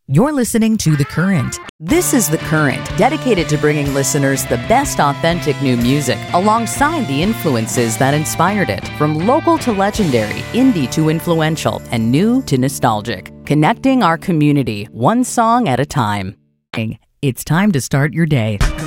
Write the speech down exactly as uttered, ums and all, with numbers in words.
You're listening to The Current. This is The Current, dedicated to bringing listeners the best authentic new music alongside the influences that inspired it, from local to legendary, indie to influential, and new to nostalgic. Connecting our community, one song at a time. It's time to start your day.